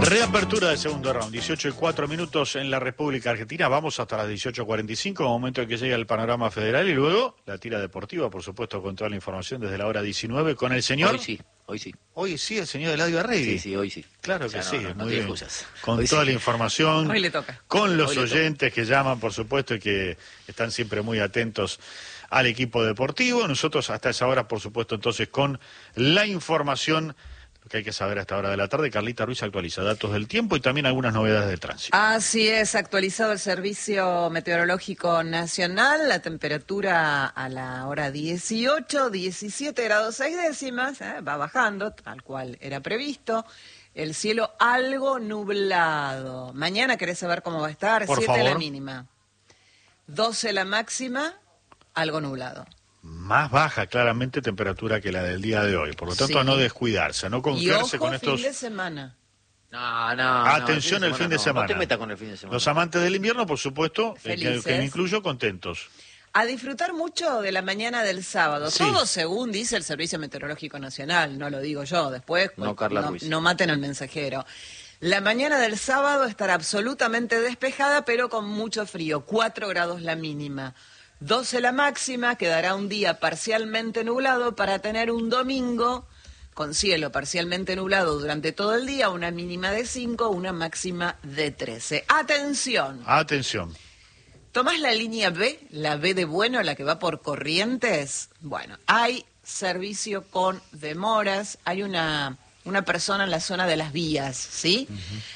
Reapertura del segundo round, 18:04 en la República Argentina, vamos hasta las 18:45, momento en que llega el panorama federal y luego la tira deportiva, por supuesto, con toda la información desde la hora 19 con el señor... Hoy sí. Hoy sí, el señor Eladio Arregui. Sí, hoy sí. Claro que sí, no muy tiene bien. excusas. Con Hoy toda sí. la información, Hoy le toca. con los oyentes que llaman, por supuesto, y que están siempre muy atentos al equipo deportivo. Nosotros hasta esa hora, por supuesto, entonces, con la información que hay que saber a esta hora de la tarde. Carlita Ruiz actualiza datos del tiempo y también algunas novedades del tránsito. Así es, actualizado el Servicio Meteorológico Nacional, la temperatura a la hora 18, 17 grados 6 décimas, va bajando, tal cual era previsto. El cielo algo nublado. Mañana querés saber cómo va a estar, Por 7 favor. la mínima, 12 la máxima, algo nublado. Más baja, claramente, temperatura que la del día de hoy. Por lo tanto, Sí. a no descuidarse, a no Y confiarse ojo, con estos... fin de semana. Atención, el fin de semana. No te metas con el fin de semana. Los amantes del invierno, por supuesto, que Felices. me incluyo, contentos. A disfrutar mucho de la mañana del sábado. Sí. Todo según dice el Servicio Meteorológico Nacional, no lo digo yo. Después No, Carla Ruiz. no maten al mensajero. La mañana del sábado estará absolutamente despejada, pero con mucho frío. 4 grados la mínima. 12 la máxima, quedará un día parcialmente nublado para tener un domingo con cielo parcialmente nublado durante todo el día, una mínima de 5, una máxima de 13. ¡Atención! Atención. ¿Tomás la línea B, la B de bueno, la que va por Corrientes? Bueno, hay servicio con demoras, hay una persona en la zona de las vías, ¿sí?